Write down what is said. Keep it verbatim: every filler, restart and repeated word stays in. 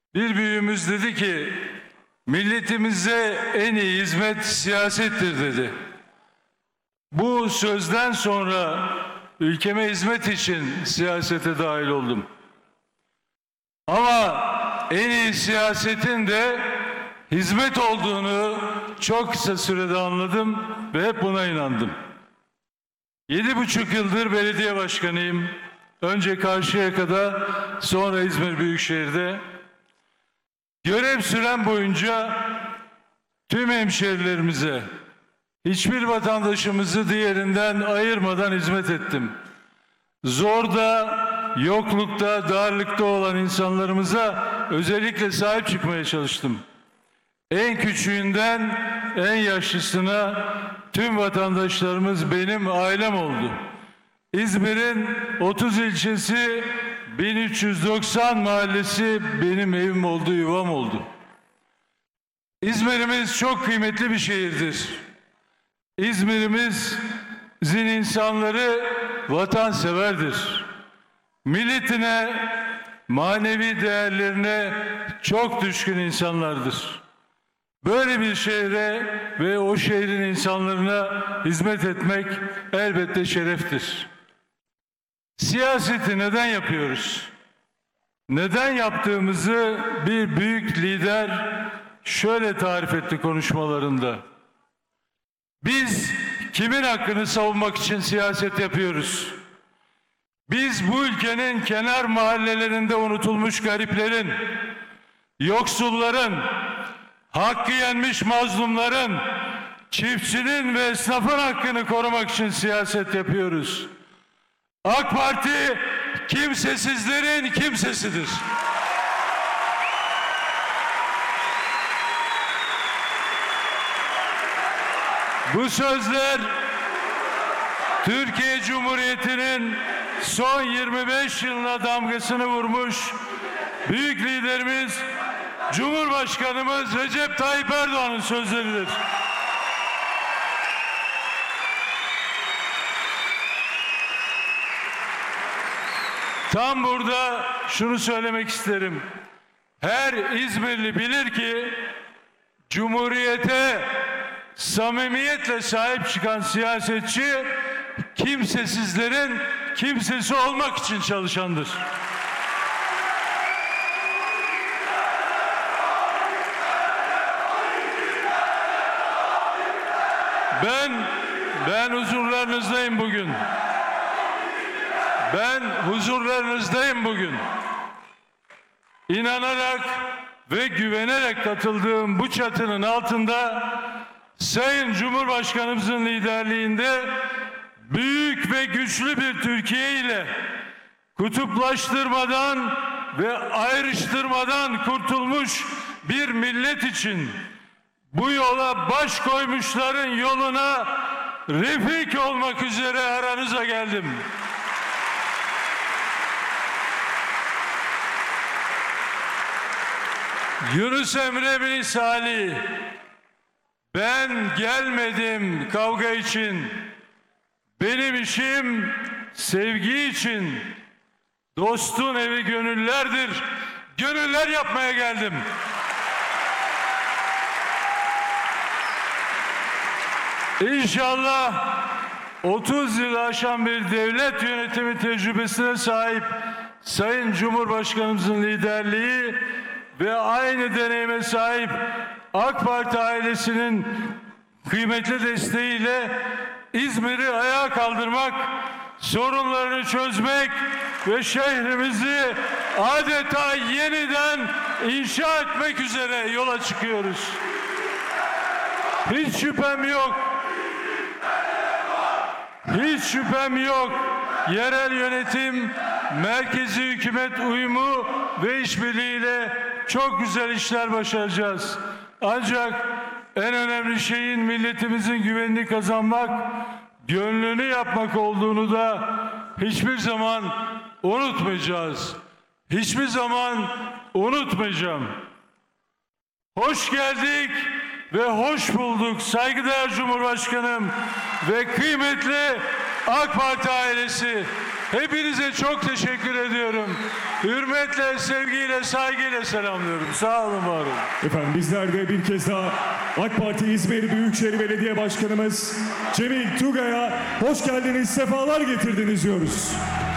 Bir büyüğümüz dedi ki, milletimize en iyi hizmet siyasettir dedi. Bu sözden sonra ülkeme hizmet için siyasete dahil oldum. Ama en iyi siyasetin de hizmet olduğunu çok kısa sürede anladım ve hep buna inandım. Yedi buçuk yıldır belediye başkanıyım. Önce Karşıyaka'da, sonra İzmir Büyükşehir'de. Görev süren boyunca tüm hemşerilerimize, hiçbir vatandaşımızı diğerinden ayırmadan hizmet ettim. Zorda, yoklukta, darlıkta olan insanlarımıza özellikle sahip çıkmaya çalıştım. En küçüğünden en yaşlısına tüm vatandaşlarımız benim ailem oldu. İzmir'in otuz ilçesi, bin üç yüz doksan mahallesi benim evim oldu, yuvam oldu. İzmir'imiz çok kıymetli bir şehirdir. İzmir'imizin insanları vatanseverdir. Milletine, manevi değerlerine çok düşkün insanlardır. Böyle bir şehre ve o şehrin insanlarına hizmet etmek elbette şereftir. Siyaseti neden yapıyoruz? Neden yaptığımızı bir büyük lider şöyle tarif etti konuşmalarında. Biz kimin hakkını savunmak için siyaset yapıyoruz? Biz bu ülkenin kenar mahallelerinde unutulmuş gariplerin, yoksulların, hakkı yenmiş mazlumların, çiftçinin ve esnafın hakkını korumak için siyaset yapıyoruz. AK Parti kimsesizlerin kimsesidir. Bu sözler Türkiye Cumhuriyeti'nin son yirmi beş yılına damgasını vurmuş büyük liderimiz Cumhurbaşkanımız Recep Tayyip Erdoğan'ın sözleridir. Tam burada şunu söylemek isterim. Her İzmirli bilir ki Cumhuriyete samimiyetle sahip çıkan siyasetçi kimsesizlerin kimsesi olmak için çalışandır. Ben ben huzurlarınızdayım bugün. Ben huzurlarınızdayım bugün. İnanarak ve güvenerek katıldığım bu çatının altında Sayın Cumhurbaşkanımızın liderliğinde büyük ve güçlü bir Türkiye ile kutuplaştırmadan ve ayrıştırmadan kurtulmuş bir millet için bu yola baş koymuşların yoluna refik olmak üzere aranıza geldim. Yunus Emre bin Salih, ben gelmedim kavga için, benim işim sevgi için, dostun evi gönüllerdir, gönüller yapmaya geldim. İnşallah otuz yıl aşan bir devlet yönetimi tecrübesine sahip Sayın Cumhurbaşkanımızın liderliği ve aynı deneyime sahip AK Parti ailesinin kıymetli desteğiyle İzmir'i ayağa kaldırmak, sorunlarını çözmek ve şehrimizi adeta yeniden inşa etmek üzere yola çıkıyoruz. Hiç şüphem yok. Hiç şüphem yok. Yerel yönetim, merkezi hükümet uyumu ve işbirliğiyle çok güzel işler başaracağız. Ancak en önemli şeyin milletimizin güvenini kazanmak, gönlünü yapmak olduğunu da hiçbir zaman unutmayacağız. Hiçbir zaman unutmayacağım. Hoş geldik ve hoş bulduk saygıdeğer Cumhurbaşkanım ve kıymetli AK Parti ailesi. Hepinize çok teşekkür ediyorum. Hürmetle, sevgiyle, saygıyla selamlıyorum. Sağ olun, var olun. Efendim bizler de bir kez daha AK Parti İzmir Büyükşehir Belediye Başkanımız Cemil Tugay'a hoş geldiniz, sefalar getirdiniz diyoruz.